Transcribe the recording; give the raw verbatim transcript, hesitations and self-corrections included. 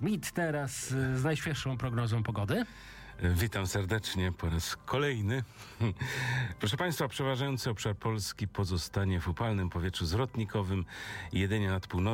Schmidt teraz z najświeższą prognozą pogody. Witam serdecznie po raz kolejny. Proszę Państwa, przeważający obszar Polski pozostanie w upalnym powietrzu zwrotnikowym. Jedynie nad północą